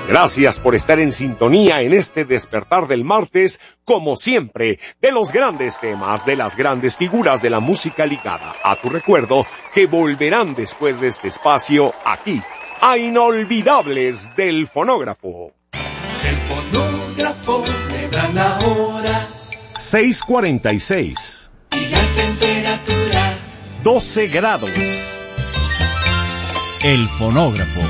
Gracias por estar en sintonía en este despertar del martes, como siempre, de los grandes temas, de las grandes figuras de la música ligada a tu recuerdo, que volverán después de este espacio aquí, a Inolvidables del Fonógrafo. El fonógrafo le da la hora. 6:46. Y la temperatura 12 grados. El fonógrafo.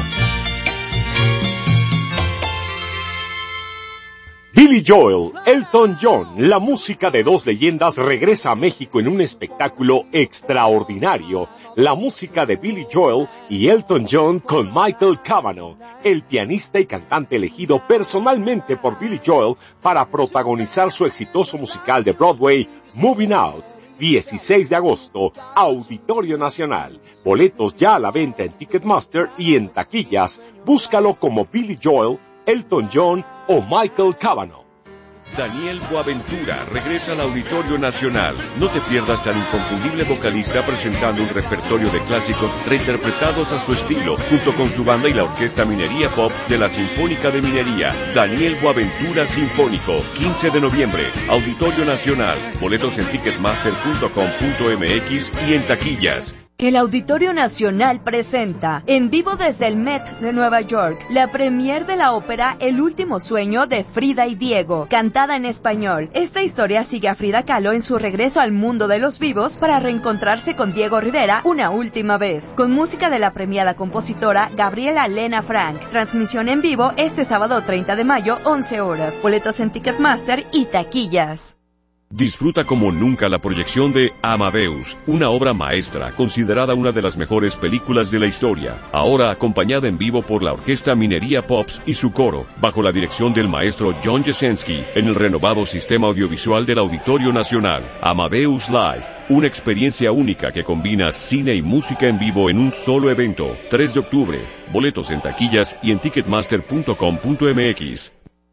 Billy Joel, Elton John, la música de dos leyendas regresa a México en un espectáculo extraordinario. La música de Billy Joel y Elton John con Michael Cavanaugh, el pianista y cantante elegido personalmente por Billy Joel para protagonizar su exitoso musical de Broadway, Moving Out. 16 de agosto, Auditorio Nacional. Boletos ya a la venta en Ticketmaster y en taquillas. Búscalo como Billy Joel, Elton John o Michael Cavanaugh. Daniel Boaventura regresa al Auditorio Nacional. No te pierdas al inconfundible vocalista presentando un repertorio de clásicos reinterpretados a su estilo, junto con su banda y la Orquesta Minería Pop de la Sinfónica de Minería. Daniel Boaventura Sinfónico, 15 de noviembre, Auditorio Nacional. Boletos en ticketmaster.com.mx y en taquillas. El Auditorio Nacional presenta, en vivo desde el Met de Nueva York, la premier de la ópera El último sueño de Frida y Diego, cantada en español. Esta historia sigue a Frida Kahlo en su regreso al mundo de los vivos para reencontrarse con Diego Rivera una última vez, con música de la premiada compositora Gabriela Lena Frank. Transmisión en vivo este sábado 30 de mayo, 11 horas. Boletos en Ticketmaster y taquillas. Disfruta como nunca la proyección de Amadeus, una obra maestra considerada una de las mejores películas de la historia, ahora acompañada en vivo por la Orquesta Minería Pops y su coro, bajo la dirección del maestro John Jesensky, en el renovado sistema audiovisual del Auditorio Nacional. Amadeus Live, una experiencia única que combina cine y música en vivo en un solo evento. 3 de octubre, boletos en taquillas y en ticketmaster.com.mx.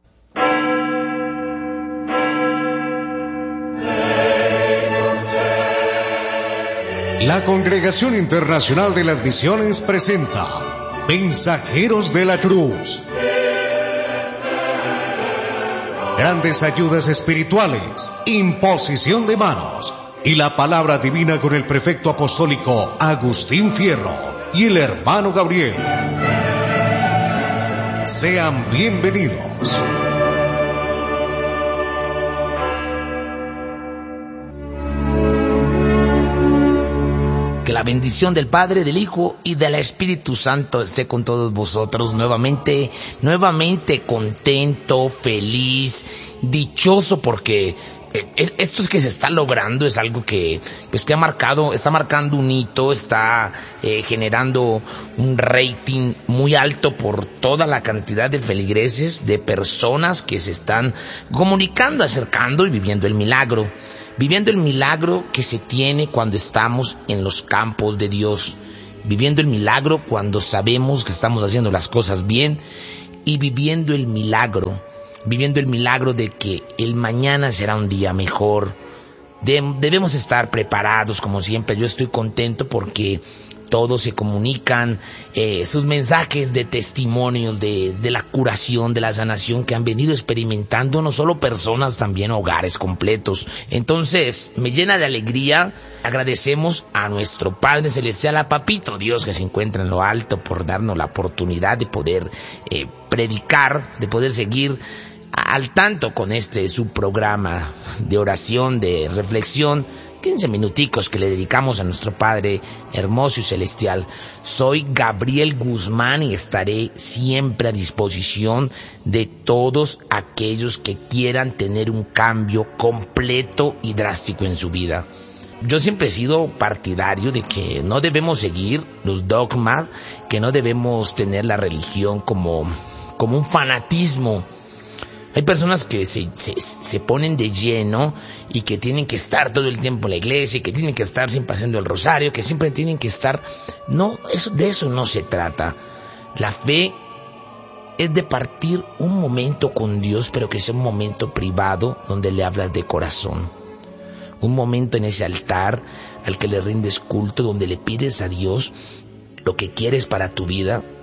La Congregación Internacional de las Misiones presenta Mensajeros de la Cruz. Grandes ayudas espirituales, imposición de manos y la palabra divina con el prefecto apostólico Agustín Fierro y el hermano Gabriel. Sean bienvenidos. Que la bendición del Padre, del Hijo y del Espíritu Santo esté con todos vosotros nuevamente contento, feliz, dichoso, porque esto es que se está logrando, es algo que está marcando un hito, está generando un rating muy alto por toda la cantidad de feligreses, de personas que se están comunicando, acercando y viviendo el milagro que se tiene cuando estamos en los campos de Dios, viviendo el milagro cuando sabemos que estamos haciendo las cosas bien y viviendo el milagro de que el mañana será un día mejor. Debemos estar preparados, como siempre. Yo estoy contento porque todos se comunican sus mensajes de testimonios de la curación, de la sanación que han venido experimentando no solo personas, también hogares completos. Entonces, me llena de alegría. Agradecemos a nuestro Padre Celestial, a Papito Dios que se encuentra en lo alto, por darnos la oportunidad de poder predicar, de poder seguir al tanto con su programa de oración, de reflexión. 15 minuticos que le dedicamos a nuestro Padre hermoso y celestial. Soy Gabriel Guzmán y estaré siempre a disposición de todos aquellos que quieran tener un cambio completo y drástico en su vida. Yo siempre he sido partidario de que no debemos seguir los dogmas, que no debemos tener la religión como un fanatismo. Hay personas que se ponen de lleno y que tienen que estar todo el tiempo en la iglesia, y que tienen que estar siempre haciendo el rosario, que siempre tienen que estar... No, de eso no se trata. La fe es de partir un momento con Dios, pero que sea un momento privado donde le hablas de corazón. Un momento en ese altar al que le rindes culto, donde le pides a Dios lo que quieres para tu vida,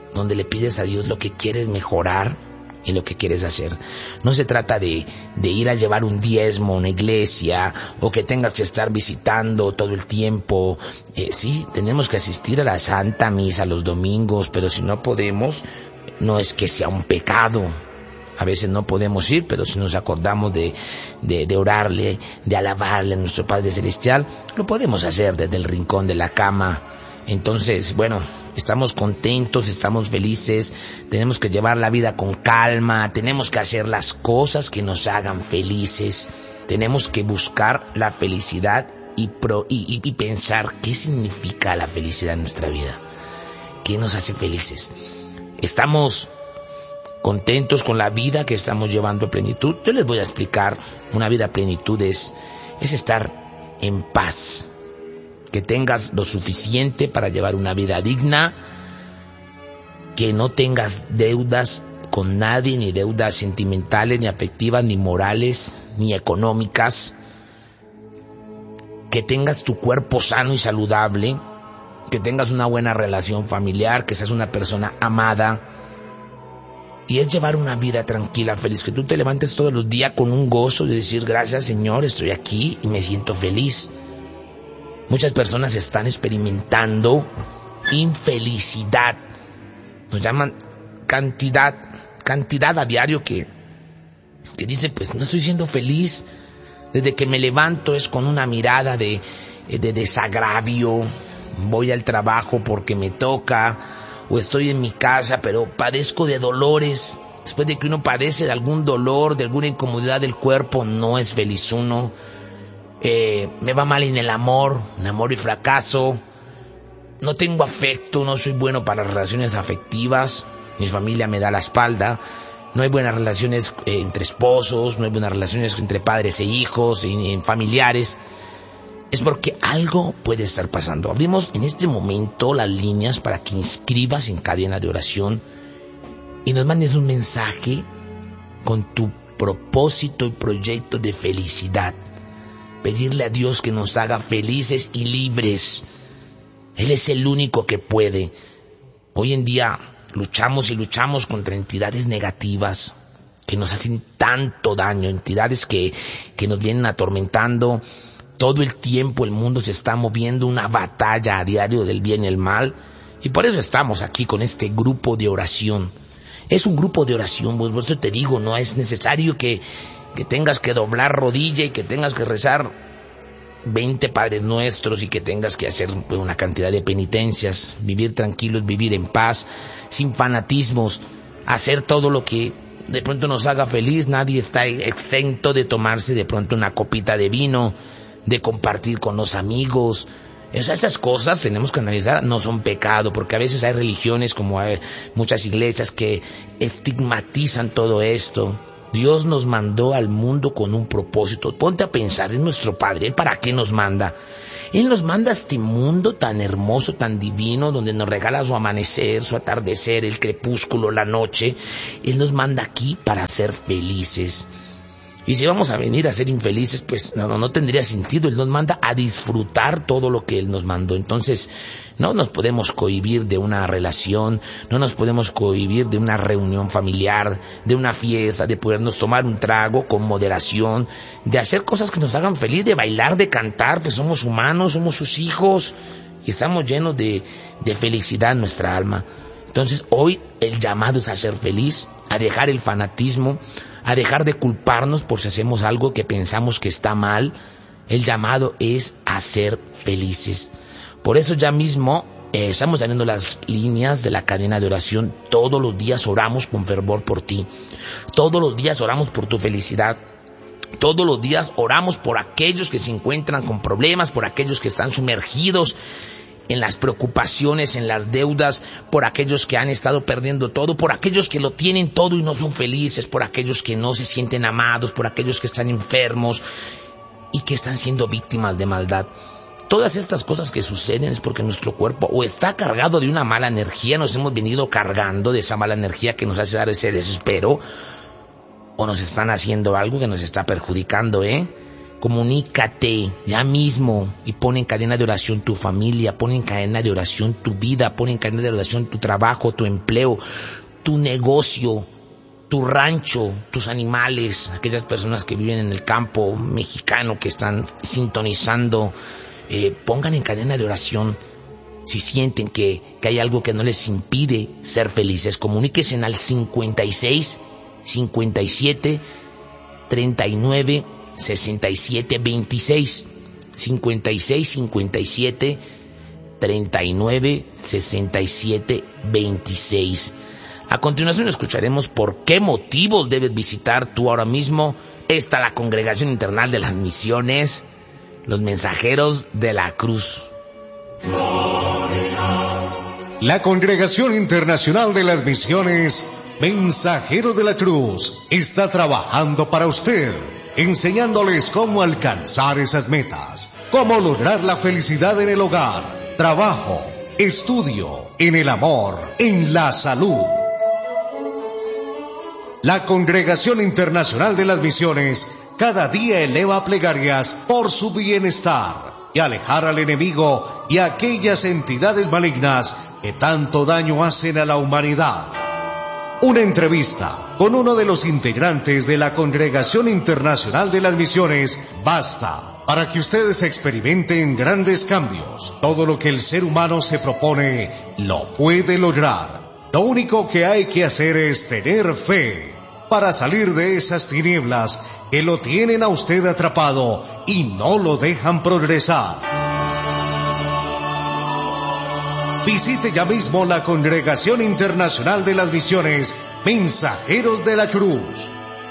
donde le pides a Dios lo que quieres mejorar y lo que quieres hacer. No se trata de ir a llevar un diezmo a una iglesia o que tengas que estar visitando todo el tiempo. Sí, tenemos que asistir a la Santa Misa los domingos, pero si no podemos, no es que sea un pecado. A veces no podemos ir, pero si nos acordamos de orarle, de alabarle a nuestro Padre Celestial, lo podemos hacer desde el rincón de la cama. Entonces, bueno, estamos contentos, estamos felices, tenemos que llevar la vida con calma, tenemos que hacer las cosas que nos hagan felices, tenemos que buscar la felicidad y pensar qué significa la felicidad en nuestra vida, qué nos hace felices. Estamos contentos con la vida que estamos llevando a plenitud. Yo les voy a explicar, una vida a plenitud es estar en paz. Que tengas lo suficiente para llevar una vida digna, que no tengas deudas con nadie, ni deudas sentimentales, ni afectivas, ni morales, ni económicas, que tengas tu cuerpo sano y saludable, que tengas una buena relación familiar, que seas una persona amada, y es llevar una vida tranquila, feliz, que tú te levantes todos los días con un gozo de decir gracias Señor, estoy aquí y me siento feliz. Muchas personas están experimentando infelicidad. Nos llaman cantidad a diario que dicen, pues no estoy siendo feliz. Desde que me levanto es con una mirada de desagravio. Voy al trabajo porque me toca, o estoy en mi casa, pero padezco de dolores. Después de que uno padece de algún dolor, de alguna incomodidad del cuerpo, no es feliz uno. Me va mal en el amor y fracaso, no tengo afecto, no soy bueno para las relaciones afectivas, mi familia me da la espalda, no hay buenas relaciones entre esposos, no hay buenas relaciones entre padres e hijos, en familiares. Es porque algo puede estar pasando. Abrimos en este momento las líneas para que inscribas en cadena de oración y nos mandes un mensaje con tu propósito y proyecto de felicidad. Pedirle a Dios que nos haga felices y libres. Él es el único que puede. Hoy en día luchamos contra entidades negativas que nos hacen tanto daño, entidades que nos vienen atormentando. Todo el tiempo el mundo se está moviendo, una batalla a diario del bien y el mal. Y por eso estamos aquí con este grupo de oración. Es un grupo de oración, por eso te digo, no es necesario que tengas que doblar rodilla y que tengas que rezar 20 Padres Nuestros y que tengas que hacer una cantidad de penitencias, vivir tranquilos, vivir en paz, sin fanatismos, hacer todo lo que de pronto nos haga feliz. Nadie está exento de tomarse de pronto una copita de vino, de compartir con los amigos. Esas cosas tenemos que analizar, no son pecado, porque a veces hay religiones, como hay muchas iglesias, que estigmatizan todo esto. Dios nos mandó al mundo con un propósito. Ponte a pensar, es nuestro Padre. ¿Él para qué nos manda? Él nos manda a este mundo tan hermoso, tan divino, donde nos regala su amanecer, su atardecer, el crepúsculo, la noche. Él nos manda aquí para ser felices. Y si vamos a venir a ser infelices, pues no tendría sentido. Él nos manda a disfrutar todo lo que Él nos mandó. Entonces, no nos podemos cohibir de una relación, no nos podemos cohibir de una reunión familiar, de una fiesta, de podernos tomar un trago con moderación, de hacer cosas que nos hagan feliz, de bailar, de cantar, que somos humanos, somos sus hijos y estamos llenos de felicidad en nuestra alma. Entonces, hoy el llamado es a ser feliz, a dejar el fanatismo, a dejar de culparnos por si hacemos algo que pensamos que está mal. El llamado es a ser felices. Por eso ya mismo estamos teniendo las líneas de la cadena de oración. Todos los días oramos con fervor por ti. Todos los días oramos por tu felicidad. Todos los días oramos por aquellos que se encuentran con problemas, por aquellos que están sumergidos en las preocupaciones, en las deudas, por aquellos que han estado perdiendo todo, por aquellos que lo tienen todo y no son felices, por aquellos que no se sienten amados, por aquellos que están enfermos y que están siendo víctimas de maldad. Todas estas cosas que suceden es porque nuestro cuerpo o está cargado de una mala energía, nos hemos venido cargando de esa mala energía que nos hace dar ese desespero, o nos están haciendo algo que nos está perjudicando, Comunícate ya mismo y pon en cadena de oración tu familia, pon en cadena de oración tu vida, pon en cadena de oración tu trabajo, tu empleo, tu negocio, tu rancho, tus animales, aquellas personas que viven en el campo mexicano que están sintonizando, pongan en cadena de oración si sienten que hay algo que no les impide ser felices. Comuníquense al 56 57 39 67 26, 56 57 39 67 26. A continuación escucharemos por qué motivos debes visitar tú ahora mismo la Congregación Internacional de las Misiones, los Mensajeros de la Cruz. La Congregación Internacional de las Misiones, Mensajeros de la Cruz, está trabajando para usted, enseñándoles cómo alcanzar esas metas, cómo lograr la felicidad en el hogar, trabajo, estudio, en el amor, en la salud. La Congregación Internacional de las Misiones cada día eleva plegarias por su bienestar y alejar al enemigo y a aquellas entidades malignas que tanto daño hacen a la humanidad. Una entrevista con uno de los integrantes de la Congregación Internacional de las Misiones basta para que ustedes experimenten grandes cambios. Todo lo que el ser humano se propone lo puede lograr. Lo único que hay que hacer es tener fe para salir de esas tinieblas que lo tienen a usted atrapado y no lo dejan progresar. Visite ya mismo la Congregación Internacional de las Misiones, Mensajeros de la Cruz.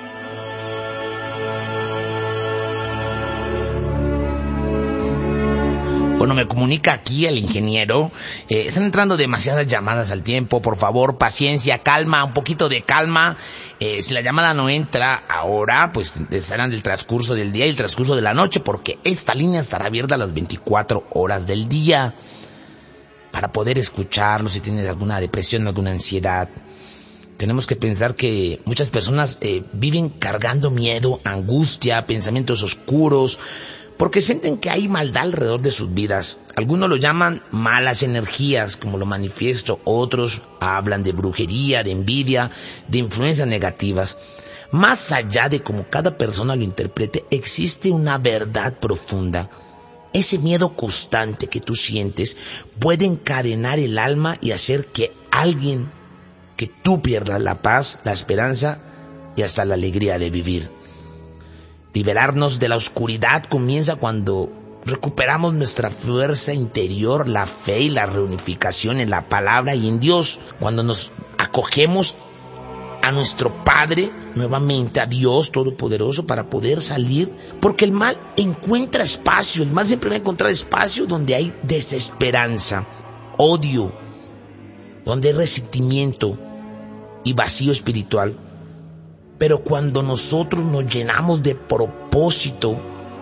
Bueno, me comunica aquí el ingeniero. Están entrando demasiadas llamadas al tiempo. Por favor, paciencia, calma, un poquito de calma. Si la llamada no entra ahora, pues estarán el transcurso del día y el transcurso de la noche, porque esta línea estará abierta a las 24 horas del día. Para poder escucharlo, si tienes alguna depresión, alguna ansiedad. Tenemos que pensar que muchas personas viven cargando miedo, angustia, pensamientos oscuros, porque sienten que hay maldad alrededor de sus vidas. Algunos lo llaman malas energías, como lo manifiesto. Otros hablan de brujería, de envidia, de influencias negativas. Más allá de cómo cada persona lo interprete, existe una verdad profunda. Ese miedo constante que tú sientes puede encadenar el alma y hacer que tú pierdas la paz, la esperanza y hasta la alegría de vivir. Liberarnos de la oscuridad comienza cuando recuperamos nuestra fuerza interior, la fe y la reunificación en la palabra y en Dios. Cuando nos acogemos a nuestro Padre, nuevamente a Dios Todopoderoso, para poder salir, porque el mal encuentra espacio, el mal siempre va a encontrar espacio donde hay desesperanza, odio, donde hay resentimiento y vacío espiritual. Pero cuando nosotros nos llenamos de propósito,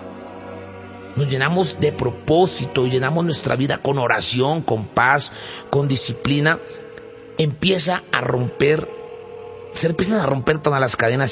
y llenamos nuestra vida con oración, con paz, con disciplina, se empiezan a romper todas las cadenas